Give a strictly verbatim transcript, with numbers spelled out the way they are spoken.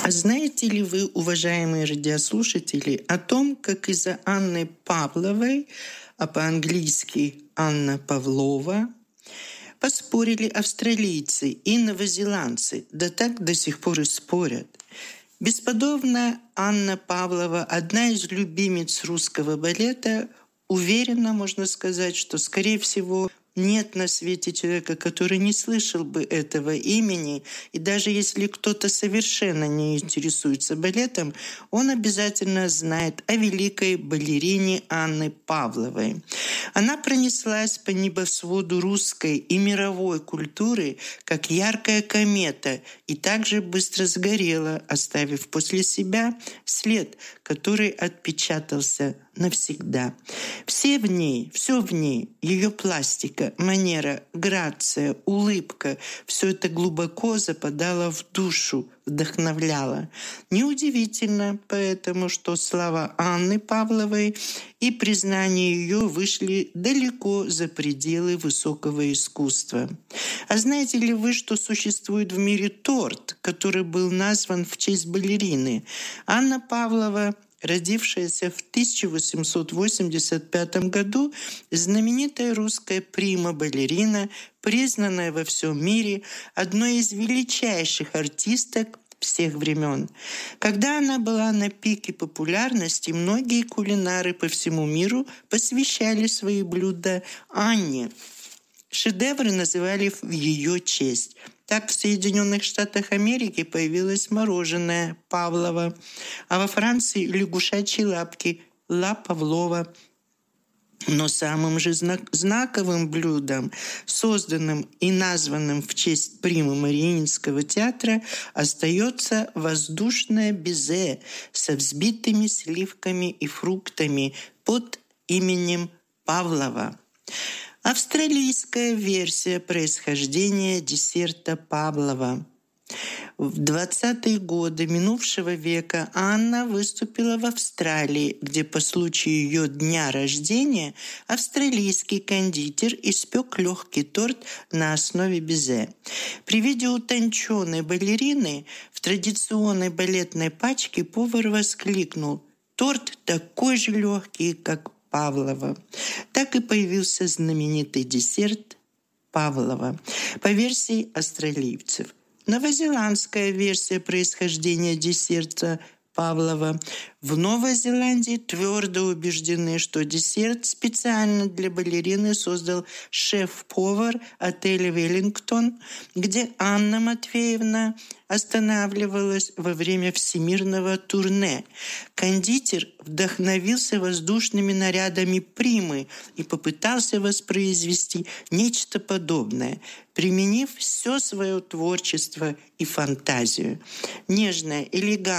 А знаете ли вы, уважаемые радиослушатели, о том, как из-за Анны Павловой, а по-английски Анна Павлова, поспорили австралийцы и новозеландцы, да так до сих пор и спорят. Бесподобно Анна Павлова, одна из любимиц русского балета, уверенно можно сказать, что, скорее всего, нет на свете человека, который не слышал бы этого имени, и даже если кто-то совершенно не интересуется балетом, он обязательно знает о великой балерине Анны Павловой. Она пронеслась по небосводу русской и мировой культуры, как яркая комета, и также быстро сгорела, оставив после себя след, который отпечатался навсегда. Все в ней, все в ней, ее пластика, манера, грация, улыбка, все это глубоко западало в душу, вдохновляло. Неудивительно поэтому, что слова Анны Павловой и признание ее вышли далеко за пределы высокого искусства. А знаете ли вы, что существует в мире торт, который был назван в честь балерины? Анна Павлова, родившаяся в тысяча восемьсот восемьдесят пятом году, знаменитая русская прима-балерина, признанная во всем мире одной из величайших артисток всех времен. Когда она была на пике популярности, многие кулинары по всему миру посвящали свои блюда Анне. Шедевры называли в ее честь. Так в Соединенных Штатах Америки появилось мороженое Павлова, а во Франции лягушачьи лапки Ла Павлова. Но самым же знак- знаковым блюдом, созданным и названным в честь примы Мариинского театра, остается воздушное безе со взбитыми сливками и фруктами под именем Павлова. Австралийская версия происхождения десерта Павлова. В двадцатые годы минувшего века Анна выступила в Австралии, где по случаю ее дня рождения австралийский кондитер испек легкий торт на основе безе. При виде утонченной балерины в традиционной балетной пачке повар воскликнул: «Торт такой же легкий, как Павлова». Так и появился знаменитый десерт Павлова по версии австралийцев. Новозеландская версия происхождения десерта Павлова. В Новой Зеландии твердо убеждены, что десерт специально для балерины создал шеф-повар отеля «Веллингтон», где Анна Матвеевна останавливалась во время всемирного турне. Кондитер вдохновился воздушными нарядами примы и попытался воспроизвести нечто подобное, применив все свое творчество и фантазию. Нежная, элегантная,